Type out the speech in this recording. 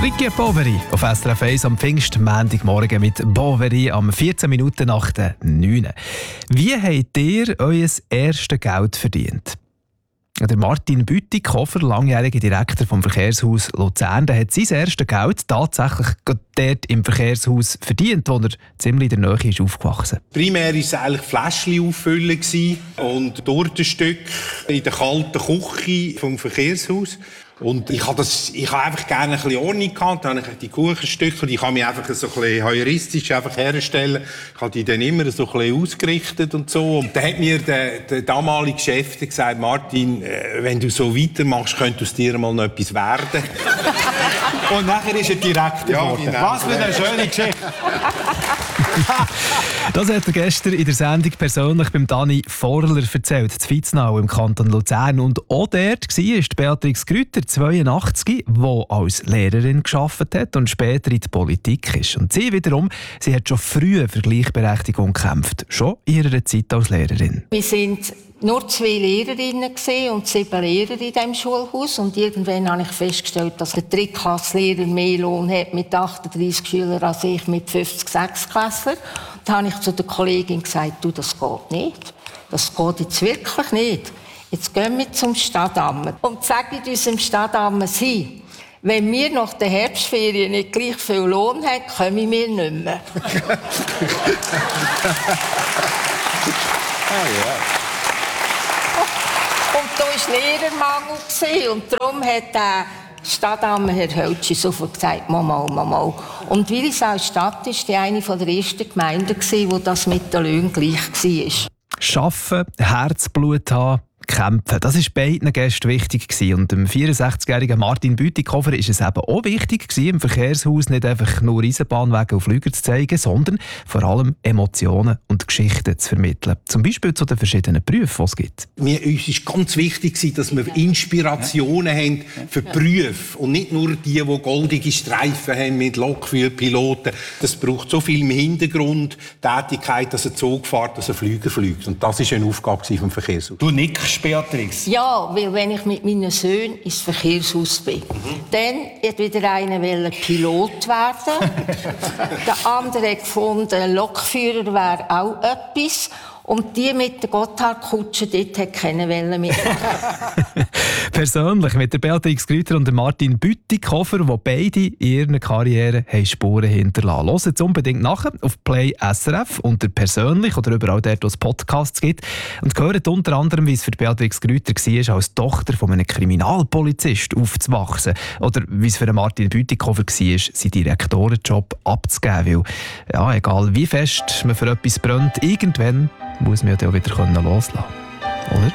Ricky Poveri auf SRF 1 am Pfingstmontagmorgen mit Poveri am 14 Minuten nach der 9. Wie habt ihr euer erstes Geld verdient? Der Martin Bütikofer, langjähriger Direktor vom Verkehrshaus Luzern, der hat sein erstes Geld tatsächlich dort im Verkehrshaus verdient, wo er ziemlich in der Nähe ist aufgewachsen. Primär war es eigentlich Fläschchen auffüllen und Tortenstück in der kalten Küche vom Verkehrshaus. Und ich habe einfach gerne ein bisschen Ordnung gehabt. Dann habe ich die Kuchenstücke, die kann mich einfach so ein bisschen heuristisch einfach herstellen. Ich habe die dann immer so ein bisschen ausgerichtet und so. Und dann hat mir der damalige Chef gesagt, Martin, wenn du so weitermachst, könnte aus dir mal noch etwas werden. Und nachher ist er direkt geworden. Genau. Was für eine schöne Geschichte. Das hat er gestern in der Sendung persönlich beim Dani Vorler erzählt, in Vitznau im Kanton Luzern. Und auch dort war Beatrix Grüter, 82, die als Lehrerin gearbeitet hat und später in die Politik ist. Und sie wiederum, sie hat schon früh für Gleichberechtigung gekämpft, schon in ihrer Zeit als Lehrerin. Wir sind nur 2 Lehrerinnen und 7 Lehrer in diesem Schulhaus. Und irgendwann habe ich festgestellt, dass der Drittklasslehrer mehr Lohn hat mit 38 Schülern als ich mit 50 Sechstklässlern. Da habe ich zu der Kollegin gesagt, du, das geht nicht. Das geht jetzt wirklich nicht. Jetzt gehen wir zum Stadtamt und sagen unserem Stadtamt, wenn wir nach der Herbstferien nicht gleich viel Lohn haben, kommen wir nicht mehr. Und da war Lehrermangel und darum hat der Stadtamt Herr Höltschi sofort gesagt, mal. Und Willisau-Stadt war die eine der ersten Gemeinden, wo das mit den Löhnen gleich war. Arbeiten, Herzblut haben, kämpfen. Das war beiden Gästen wichtig. Und dem 64-jährigen Martin Bütikofer war es eben auch wichtig, im Verkehrshaus nicht einfach nur Eisenbahnwege und Flüger zu zeigen, sondern vor allem Emotionen und Geschichten zu vermitteln. Zum Beispiel zu den verschiedenen Berufen, die es gibt. Uns war ganz wichtig, dass wir Inspirationen haben für Berufe und nicht nur die goldige Streifen haben mit Lokführerpiloten. Das braucht so viel im Hintergrund Tätigkeit, dass ein Zug fährt, dass ein Flüger fliegt. Und das war eine Aufgabe vom Verkehrshaus. Du nickst, Beatrix. Ja, weil wenn ich mit meinen Söhnen ins Verkehrshaus bin, dann hat wieder einer Pilot werden. Der andere hat gefunden, Lokführer wäre auch etwas. Und die mit der Gotthardkutsche, dort hat keine Welle mitmachen. Persönlich mit der Beatrix Grüter und der Martin Bütikofer, die beide in ihren Karrieren Spuren hinterlassen. Hört jetzt unbedingt nach auf Play SRF unter persönlich oder überall dort, wo es Podcasts gibt. Und gehört unter anderem, wie es für Beatrix Grüter war, als Tochter von einem Kriminalpolizist aufzuwachsen. Oder wie es für Martin Bütikofer war, seinen Direktorenjob abzugeben. Weil, ja, egal wie fest man für etwas brennt, irgendwann muss man ja auch wieder loslassen können. Oder?